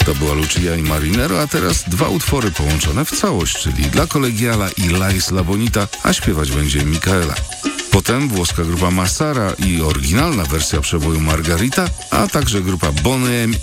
To była Lucia i Marinero, a teraz dwa utwory połączone w całość, czyli dla Collegiala i La Isla Bonita, a śpiewać będzie Micaela. Potem włoska grupa Massara i oryginalna wersja przeboju Margarita, a także grupa Boney M